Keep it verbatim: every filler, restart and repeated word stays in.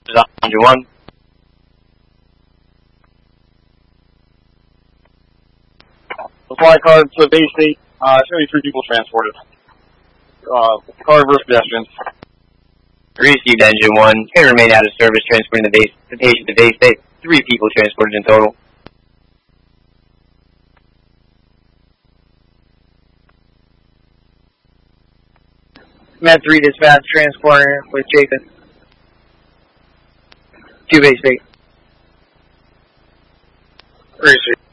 is Engine one. Supply car to Bay State. Uh, it's going to be three people transported. Uh, car versus pedestrians. Received Engine one. Can remain out of service, transporting the, base, the patient to Bay State. Three people transported in total. Med three dispatch, transporter with Jacob. To Bay State. Received.